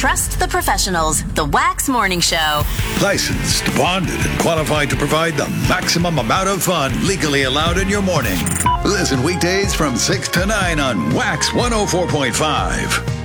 Trust the professionals. The Wax Morning Show. Licensed, bonded, and qualified to provide the maximum amount of fun legally allowed in your morning. Listen weekdays from 6 to 9 on Wax 104.5.